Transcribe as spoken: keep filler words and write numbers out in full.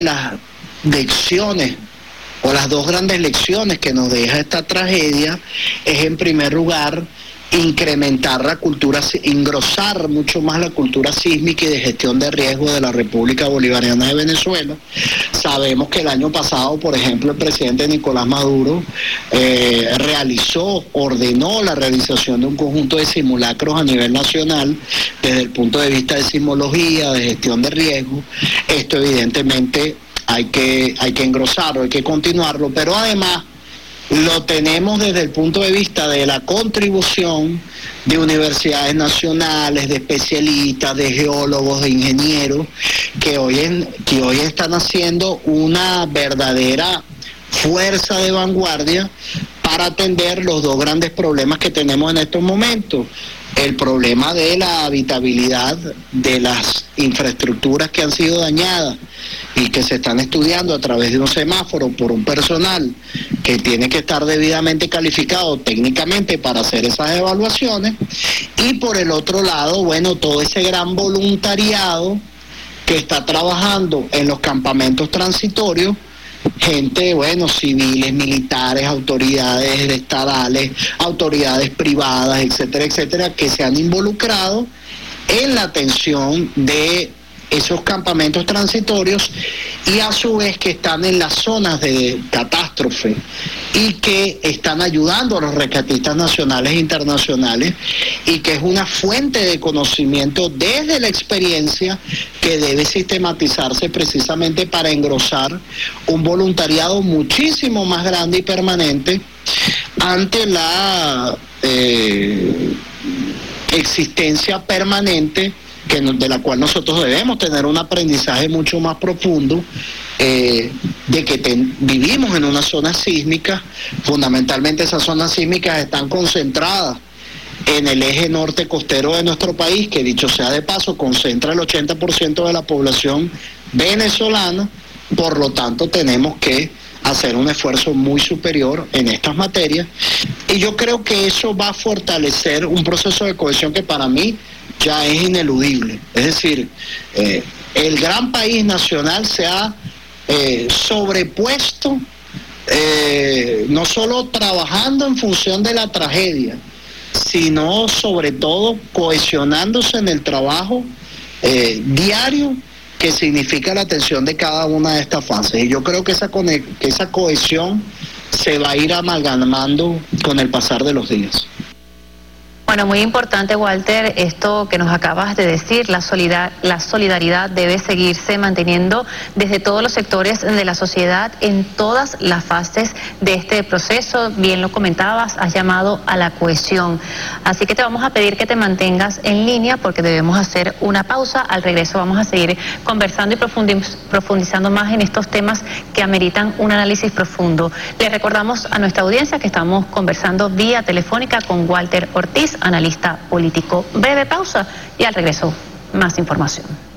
las lecciones o las dos grandes lecciones que nos deja esta tragedia es, en primer lugar, incrementar la cultura, engrosar mucho más la cultura sísmica y de gestión de riesgo de la República Bolivariana de Venezuela. Sabemos que el año pasado, por ejemplo, el presidente Nicolás Maduro eh, realizó, ordenó la realización de un conjunto de simulacros a nivel nacional desde el punto de vista de sismología, de gestión de riesgo. Esto evidentemente hay que, hay que engrosarlo, hay que continuarlo, pero además lo tenemos desde el punto de vista de la contribución de universidades nacionales, de especialistas, de geólogos, de ingenieros, que hoy, en, que hoy están haciendo una verdadera fuerza de vanguardia para atender los dos grandes problemas que tenemos en estos momentos. El problema de la habitabilidad de las infraestructuras que han sido dañadas y que se están estudiando a través de un semáforo por un personal que tiene que estar debidamente calificado técnicamente para hacer esas evaluaciones, y por el otro lado, bueno, todo ese gran voluntariado que está trabajando en los campamentos transitorios, gente, bueno, civiles, militares, autoridades estatales, autoridades privadas, etcétera, etcétera, que se han involucrado en la atención de esos campamentos transitorios y a su vez que están en las zonas de catástrofe y que están ayudando a los rescatistas nacionales e internacionales, y que es una fuente de conocimiento desde la experiencia que debe sistematizarse precisamente para engrosar un voluntariado muchísimo más grande y permanente ante la eh, existencia permanente que no, de la cual nosotros debemos tener un aprendizaje mucho más profundo, eh, de que ten, vivimos en una zona sísmica. Fundamentalmente esas zonas sísmicas están concentradas en el eje norte costero de nuestro país, que dicho sea de paso concentra el ochenta por ciento de la población venezolana. Por lo tanto tenemos que hacer un esfuerzo muy superior en estas materias, y yo creo que eso va a fortalecer un proceso de cohesión que para mí ya es ineludible. Es decir, eh, el gran país nacional se ha eh, sobrepuesto, eh, no solo trabajando en función de la tragedia, sino sobre todo cohesionándose en el trabajo eh, diario que significa la atención de cada una de estas fases. Y yo creo que esa, que esa cohesión se va a ir amalgamando con el pasar de los días. Bueno, muy importante, Walter, esto que nos acabas de decir, la solidar, la solidaridad debe seguirse manteniendo desde todos los sectores de la sociedad en todas las fases de este proceso. Bien lo comentabas, has llamado a la cohesión. Así que te vamos a pedir que te mantengas en línea porque debemos hacer una pausa. Al regreso vamos a seguir conversando y profundiz, profundizando más en estos temas que ameritan un análisis profundo. Les recordamos a nuestra audiencia que estamos conversando vía telefónica con Walter Ortiz, analista político. Breve pausa y al regreso más información.